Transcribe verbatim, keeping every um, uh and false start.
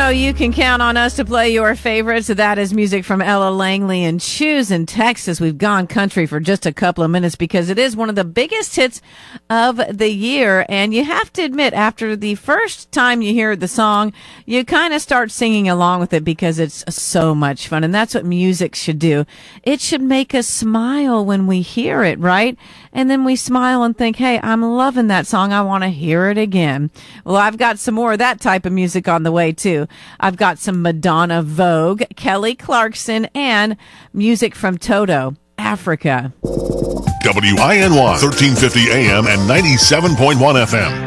know you can count on us to play your favorites. So that is music from Ella Langley and Choose in Texas. We've gone country for just a couple of minutes because it is one of the biggest hits of the year. And you have to admit, after the first time you hear the song, you kind of start singing along with it because it's so much fun. And that's what music should do. It should make us smile when we hear it, right? And then we smile and think, hey, I'm loving that song. I want to hear it again. Well, I've got some more of that type of music on the way, too. I've got some Madonna Vogue, Kelly Clarkson, and music from Toto, Africa. W I N Y, thirteen fifty A M and ninety-seven point one F M.